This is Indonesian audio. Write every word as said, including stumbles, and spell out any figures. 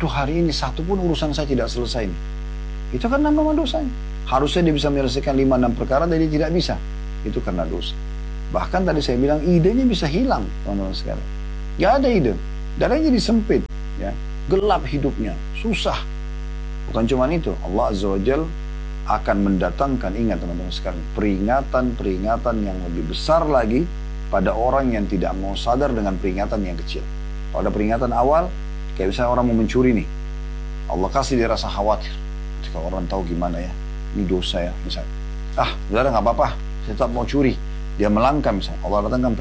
Waduh, hari ini satu pun urusan saya tidak selesai nih. Itu kan nama dosanya. Harusnya dia bisa menyelesaikan lima enam perkara, dan dia tidak bisa. Itu karena dosa. Bahkan tadi saya bilang idenya bisa hilang, teman-teman sekalian. Gak ada ide. Darahnya jadi sempit, ya. Gelap hidupnya, susah. Bukan cuma itu, Allah Azza wa Jal akan mendatangkan, ingat teman-teman sekalian, peringatan-peringatan yang lebih besar lagi pada orang yang tidak mau sadar dengan peringatan yang kecil. Pada peringatan awal, kayak misalnya orang mau mencuri nih, Allah kasih dia rasa khawatir. Ketika orang tahu gimana ya, ini dosa ya misalnya. Ah, udah nggak apa-apa, saya tetap mau curi. Dia melangkah misalnya, Allah datangkan